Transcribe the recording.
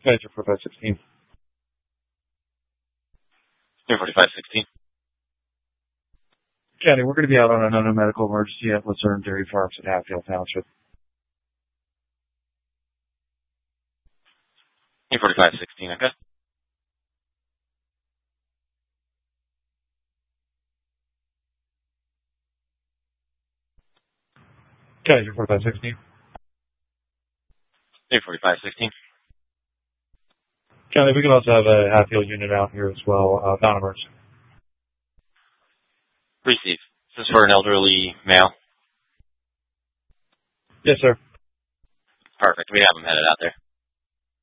Manager 4516. 34516. County, we're going to be out on another medical emergency at Luzerne Dairy Farms in Hatfield Township. 34516, okay. County 4516. 34516. County, we can also have a Hatfield unit out here as well, non-emergency. Receive. This is for an elderly male. Yes, sir. Perfect. We have him headed out there.